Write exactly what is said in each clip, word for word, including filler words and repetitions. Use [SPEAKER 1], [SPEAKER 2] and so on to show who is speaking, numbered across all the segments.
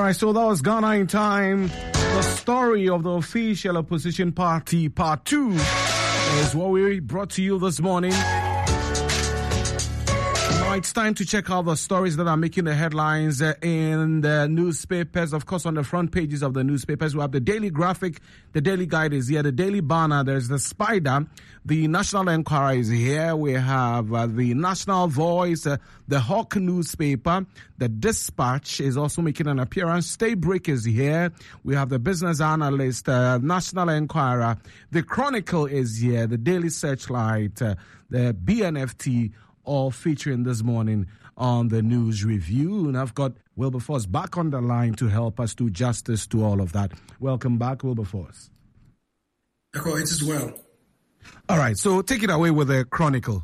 [SPEAKER 1] right, so that was Ghana in Time. The story of the official opposition party, part two, is what we brought to you this morning. Now it's time to check out the stories that are making the headlines uh, in the newspapers. Of course, on the front pages of the newspapers, we have the Daily Graphic, the Daily Guide is here, the Daily Banner, there's the Spider, the National Enquirer is here, we have uh, the National Voice, uh, the Hawk newspaper, the Dispatch is also making an appearance, Daybreak is here, we have the Business Analyst, uh, National Enquirer, the Chronicle is here, the Daily Searchlight, uh, the B N F T, all featuring this morning on the News Review. And I've got Wilberforce back on the line to help us do justice to all of that. Welcome back, Wilberforce.
[SPEAKER 2] Echo, it is well.
[SPEAKER 1] All right, so take it away with the Chronicle.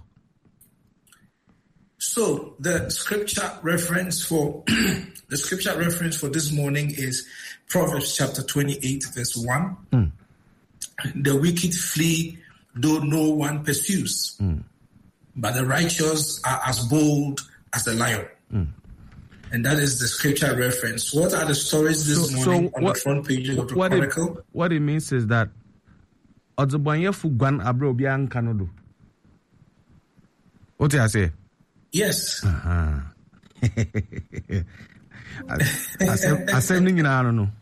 [SPEAKER 2] So the scripture reference for the scripture reference for this morning is Proverbs chapter twenty-eight, verse one. Mm. The wicked flee, though no one pursues. Mm. But the righteous are as bold as the lion. Mm. And that is the scripture reference. What are the stories this so, morning so on what, the front page of the what Chronicle?
[SPEAKER 1] It, what it means is that what did I say?
[SPEAKER 2] Yes.
[SPEAKER 1] Uh-huh. I said, I don't know.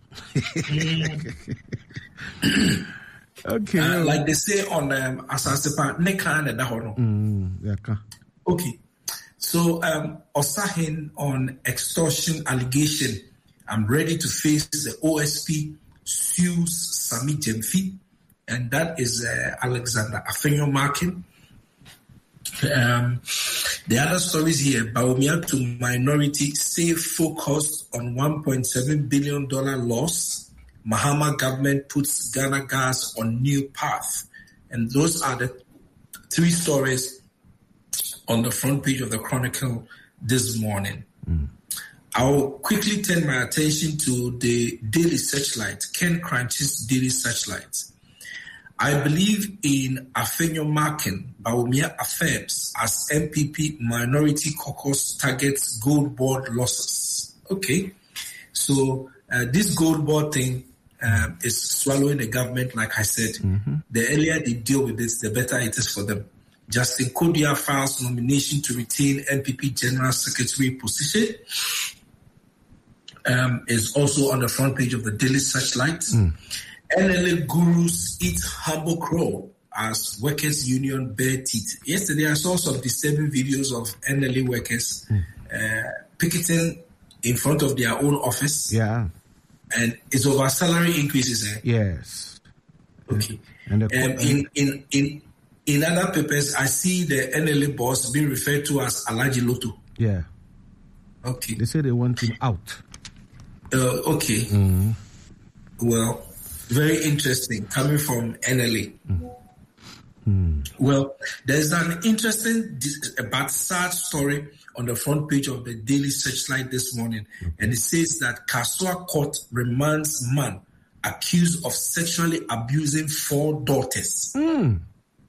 [SPEAKER 1] Okay.
[SPEAKER 2] Uh, like they say on um, Asasepa, Neka and Dahono. Okay. So, um, Osahin on extortion allegation. I'm ready to face the O S P sues Sami Jemfi, and that is uh, Alexander Afenyo-Markin. Um, the other stories here, Bawumia to minority stay focused on one point seven billion dollars loss. Mahama government puts Ghana gas on new path. And those are the three stories on the front page of the Chronicle this morning. Mm. I'll quickly turn my attention to the Daily Searchlight, Ken Cranch's Daily Searchlight. I believe in Afenyo-Markin. Bawumia affirms as M P P Minority Caucus targets gold board losses. Okay. So uh, this gold board thing Um, is swallowing the government, like I said. Mm-hmm. The earlier they deal with this, the better it is for them. Justin Kodia files nomination to retain M P P General Secretary position. Um, is also on the front page of the Daily Searchlight. Mm. N L A gurus eat humble crow as workers' union bare teeth. Yesterday, I saw some disturbing videos of N L A workers mm. uh, picketing in front of their own office.
[SPEAKER 1] Yeah.
[SPEAKER 2] And it's over salary increases. Eh?
[SPEAKER 1] Yes.
[SPEAKER 2] Okay. And the, um, in, in in in other papers, I see the N L A boss being referred to as Alaji Loto.
[SPEAKER 1] Yeah.
[SPEAKER 2] Okay.
[SPEAKER 1] They say they want him out.
[SPEAKER 2] Uh, okay.
[SPEAKER 1] Mm-hmm.
[SPEAKER 2] Well, very interesting coming from N L A.
[SPEAKER 1] Mm-hmm.
[SPEAKER 2] Well, there's an interesting but sad story on the front page of the Daily Searchlight this morning. Okay. And it says that Kasua Court remands man accused of sexually abusing four daughters.
[SPEAKER 1] Mm.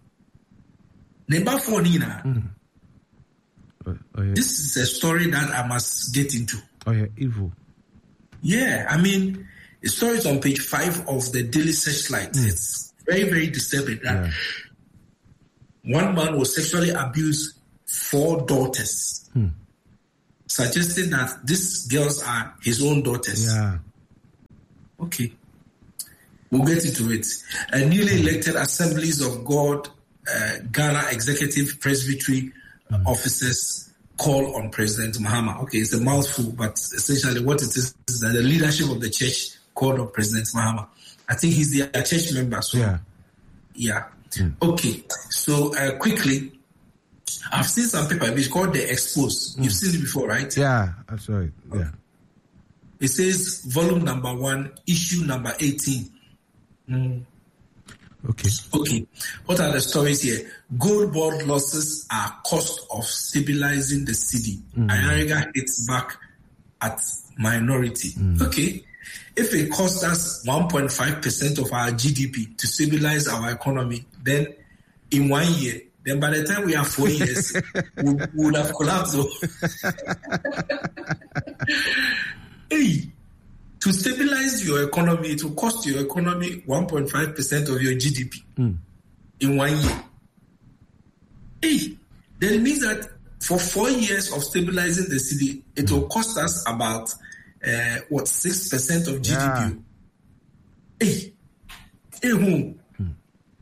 [SPEAKER 2] Number four, Nina.
[SPEAKER 1] Mm. Oh, oh, yeah.
[SPEAKER 2] This is a story that I must get into.
[SPEAKER 1] Oh, yeah, evil.
[SPEAKER 2] Yeah, I mean, the story is on page five of the Daily Searchlight. Mm. It's very, very disturbing. That yeah. One man was sexually abused four daughters,
[SPEAKER 1] hmm.
[SPEAKER 2] suggesting that these girls are his own daughters.
[SPEAKER 1] Yeah.
[SPEAKER 2] Okay. We'll get into it. A newly elected Assemblies of God uh, Ghana Executive Presbytery mm. officers call on President Mahama. Okay, it's a mouthful, but essentially what it is is that the leadership of the church called on President Mahama. I think he's their church member. So,
[SPEAKER 1] yeah.
[SPEAKER 2] Yeah. Mm. Okay. So, uh, quickly, I've seen some paper it's called The Expose. Mm. You've seen it before, right?
[SPEAKER 1] Yeah, that's right. Yeah.
[SPEAKER 2] It says volume number one, issue number eighteen. Mm.
[SPEAKER 1] Okay.
[SPEAKER 2] Okay. What are the stories here? Gold board losses are cost of stabilizing the city. Mm. Ayariga hits back at minority. Mm. Okay. If it costs us one point five percent of our G D P to stabilize our economy, then in one year, then by the time we have four years, we, we would have collapsed. Hey, to stabilize your economy, it will cost your economy one point five percent of your G D P mm. in one year. Hey, then it means that for four years of stabilizing the city, it will cost us about, uh, what, six percent of G D P. Yeah. Hey, hey, who? Mm.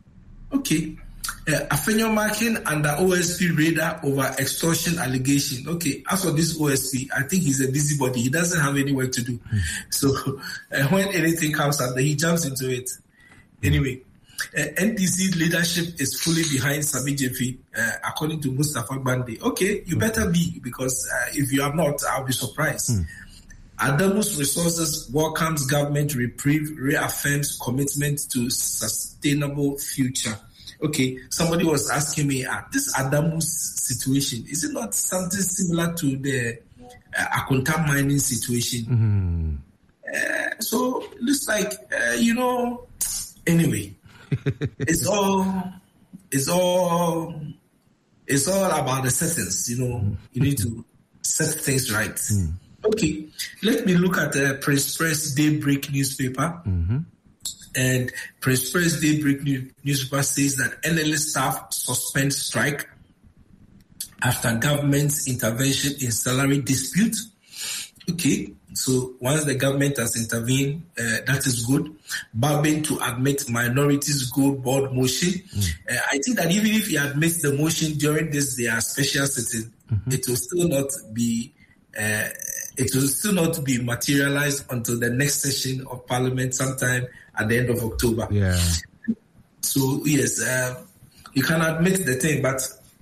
[SPEAKER 2] Okay. Uh, Afenyo marking under O S P radar over extortion allegation. Okay, as for this O S P, I think he's a busybody. He doesn't have any work to do. Mm. So uh, when anything comes up, he jumps into it. Anyway, uh, N D C leadership is fully behind Sammy Gyamfi, uh, according to Mustafa Bande. Okay, you better be, because uh, if you are not, I'll be surprised. Mm. Adamus Resources welcomes government reprieve, reaffirms commitment to sustainable future. Okay, somebody was asking me, uh, this Adamus situation, is it not something similar to the uh, Akonta mining situation? Mm-hmm. Uh, so it looks like, uh, you know, anyway, it's all, it's all, it's all about the settings, you know, you need to set things right. Mm. Okay, let me look at the Prince Press Daybreak newspaper. Mm-hmm. And Prince Press Daybreak newspaper says that N L A staff suspend strike after government's intervention in salary dispute. Okay, so once the government has intervened, uh, that is good. Babin to admit minorities gold board motion. Mm. Uh, I think that even if he admits the motion during this their special sitting, mm-hmm. it will still not be uh, it will still not be materialized until the next session of Parliament sometime at the end of October.
[SPEAKER 1] Yeah.
[SPEAKER 2] So yes, uh, you can admit the thing, but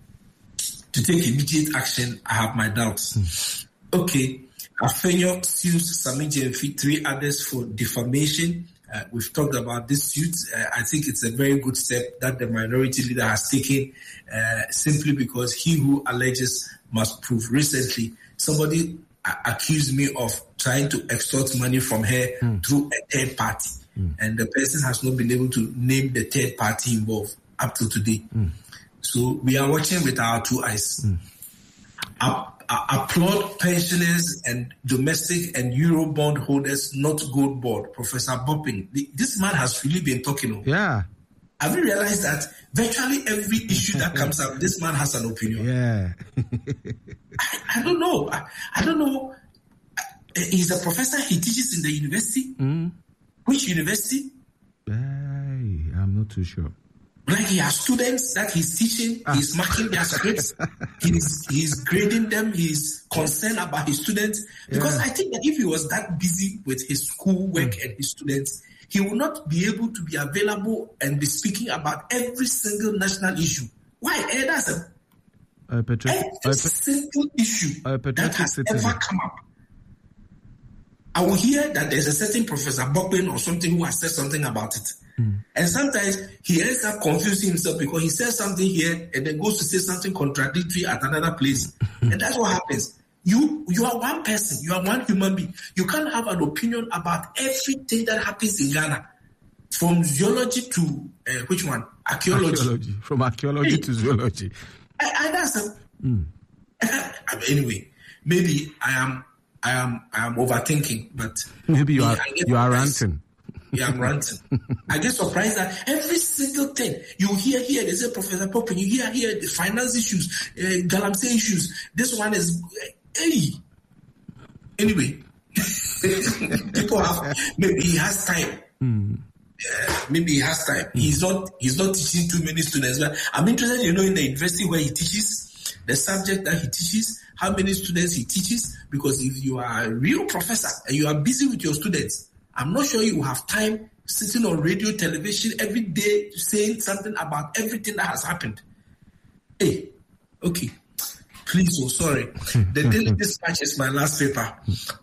[SPEAKER 2] to take immediate action, I have my doubts. Mm. Okay. Afenyo sues Sammy Gyamfi, three others for defamation. Uh, we've talked about this suit. Uh, I think it's a very good step that the minority leader has taken, uh, simply because he who alleges must prove. Recently, somebody uh, accused me of trying to extort money from her mm. through a third party. Mm. And the person has not been able to name the third party involved up to today. Mm. So we are watching with our two eyes. Mm. Up, uh, applaud pensioners and domestic and Euro bond holders, not gold board. Professor Bopping, the, this man has really been talking.
[SPEAKER 1] Yeah.
[SPEAKER 2] Have you realized that virtually every issue that comes up, this man has an opinion?
[SPEAKER 1] Yeah.
[SPEAKER 2] I, I don't know. I, I don't know. He's a professor. He teaches in the university. Mm. Which university?
[SPEAKER 1] Hey, I'm not too sure.
[SPEAKER 2] Like he has students that he's teaching, ah. he's marking their scripts, he's he's grading them, he's concerned about his students. Because yeah. I think that if he was that busy with his schoolwork mm. and his students, he would not be able to be available and be speaking about every single national issue. Why? Eh, that's a,
[SPEAKER 1] a petri-
[SPEAKER 2] every a, single issue a that has citizen. ever come up. I will hear that there's a certain Professor Boppin or something who has said something about it. Mm. And sometimes he ends up confusing himself because he says something here and then goes to say something contradictory at another place. And that's what happens. You you are one person. You are one human being. You can't have an opinion about everything that happens in Ghana. From zoology to, uh, which one? Archaeology.
[SPEAKER 1] archaeology. From archaeology hey. to zoology.
[SPEAKER 2] I, I, that's a, mm. I, anyway, maybe I am I am I am overthinking, but
[SPEAKER 1] maybe you are you are ranting.
[SPEAKER 2] Yeah, I'm ranting. I get surprised that every single thing you hear here, they say Professor Poppin, you hear here the finance issues, uh, Galamsey issues. This one is, hey. Anyway, people have, maybe he has time. Mm. Uh, maybe he has time. Mm. He's not, he's not teaching too many students. But I'm interested, you know, in the university where he teaches, the subject that he teaches, how many students he teaches. Because if you are a real professor and you are busy with your students, I'm not sure you have time sitting on radio, television every day saying something about everything that has happened. Hey, okay. Please, oh, sorry. The Daily Dispatch is my last paper.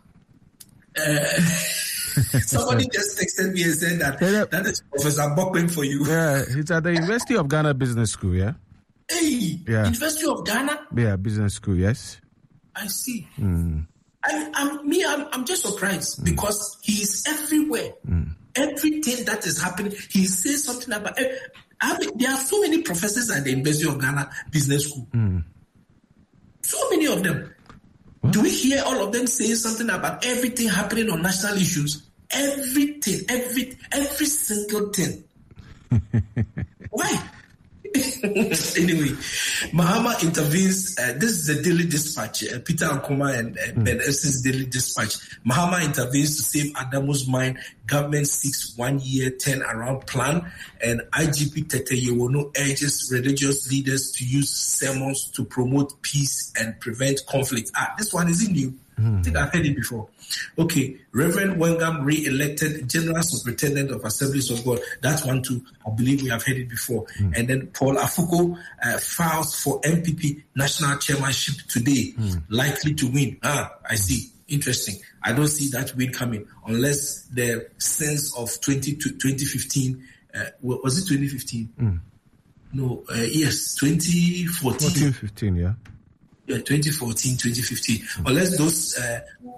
[SPEAKER 2] Uh, somebody just texted me and said that that is Professor Boppin for you.
[SPEAKER 1] Yeah, it's at the University of Ghana Business School, yeah?
[SPEAKER 2] Hey, yeah. University of Ghana?
[SPEAKER 1] Yeah, Business School, yes.
[SPEAKER 2] I see. Mm. I, I'm, me, I'm, I'm just surprised mm. because he's everywhere. Mm. Everything that is happening, he says something about. I mean, there are so many professors at the University of Ghana Business School. Mm. So many of them. What? Do we hear all of them saying something about everything happening on national issues? everything, every every single thing. Why? Anyway, Mahama intervenes. Uh, this is the Daily Dispatch. Uh, Peter Ankoma and uh, Ben Essen's Daily Dispatch. Mahama intervenes to save Adamu's mind. Government seeks one-year turnaround plan, and I G P Tete Yewono urges religious leaders to use sermons to promote peace and prevent conflict. Ah, this one isn't new. Mm. I think I've heard it before. Okay, Reverend Wengam re-elected General Superintendent of Assemblies of God. That one too, I believe we have heard it before. Mm. And then Paul Afuko uh, files for M P P national chairmanship today, mm. likely to win. Ah, I see. Interesting. I don't see that win coming unless the sense of twenty to twenty fifteen. Uh, was it twenty fifteen? Mm. No, uh, yes, twenty fourteen.
[SPEAKER 1] fourteen, fifteen, yeah.
[SPEAKER 2] Yeah, twenty fourteen, twenty fifteen. Mm. Unless those uh,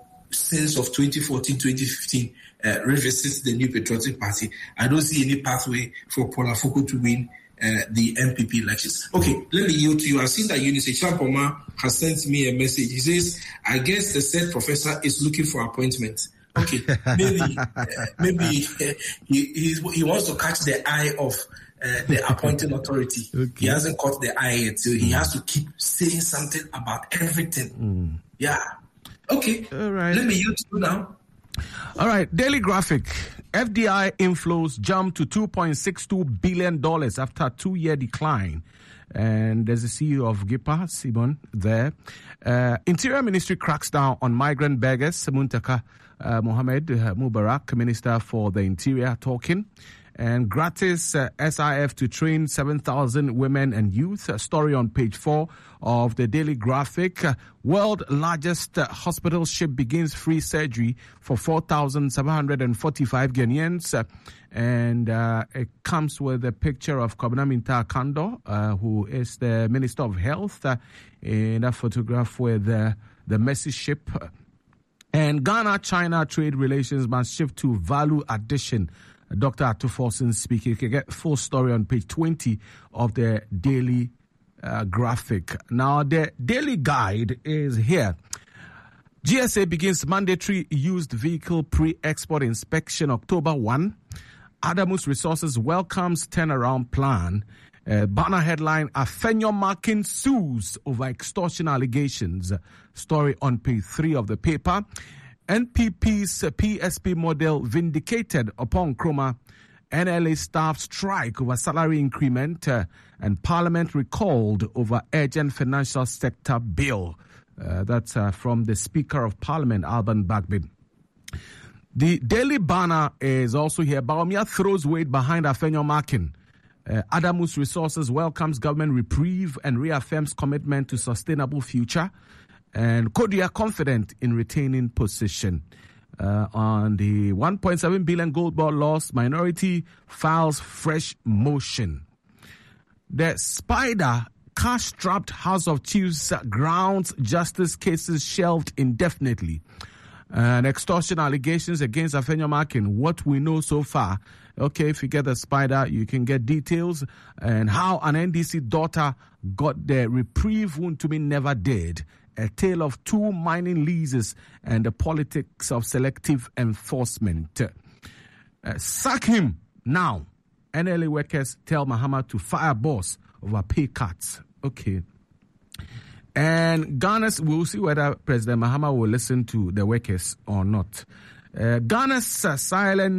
[SPEAKER 2] sense of twenty fourteen, twenty fifteen uh, revisits the New Patriotic Party, I don't see any pathway for Paul Afuko to win uh, the M P P elections. Okay, let me yield to you. I've seen that Eunice Champoma has sent me a message. He says, I guess the said professor is looking for appointment. Okay, maybe uh, maybe uh, he he's, he wants to catch the eye of uh, the appointing authority. Okay. He hasn't caught the eye yet, so he has to keep saying something about everything. Mm. Yeah. Okay.
[SPEAKER 1] All right.
[SPEAKER 2] Let me use you now.
[SPEAKER 1] All right. Daily Graphic. F D I inflows jump to two point six two billion dollars after a two-year decline. And there's the C E O of GIPA, Simon, there. Uh, Interior Ministry cracks down on migrant beggars. Muntaka uh, Mohammed uh, Mubarak, Minister for the Interior, talking. And gratis uh, S I F to train seven thousand women and youth. A story on page four of the Daily Graphic. Uh, world largest uh, hospital ship begins free surgery for four thousand seven hundred forty-five Ghanaians. Uh, and uh, it comes with a picture of Kobina Minta Kando, uh, who is the Minister of Health, uh, in a photograph with uh, the Mercy ship. And Ghana-China trade relations must shift to value addition. Doctor Atuforsen speaking. You can get full story on page twenty of the Daily uh, Graphic. Now, the Daily Guide is here. G S A begins mandatory used vehicle pre-export inspection October first. Adamus Resources welcomes turnaround plan. Uh, banner headline, Afenyo Markin sues over extortion allegations. Story on page three of the paper. N P P's P S P model vindicated upon Kroma. N L A staff strike over salary increment, uh, and Parliament recalled over urgent financial sector bill. Uh, that's uh, from the Speaker of Parliament, Alban Bagbin. The Daily Banner is also here. Baumia throws weight behind Afenyo Markin. Uh, Adamus Resources welcomes government reprieve and reaffirms commitment to sustainable future. And Kodia confident in retaining position. Uh, on the one point seven billion gold bond loss, minority files fresh motion. The Spider cash-strapped House of Chiefs grounds justice cases shelved indefinitely. And extortion allegations against Afenyo Markin. What we know so far. Okay, if you get the Spider, you can get details and how an N D C daughter got the reprieve Wontumi never did. A tale of two mining leases and the politics of selective enforcement. Uh, sack him now. N L A workers tell Mahama to fire boss over pay cuts. Okay. And Ghana's, we'll see whether President Mahama will listen to the workers or not. Uh, Ghana's uh, silent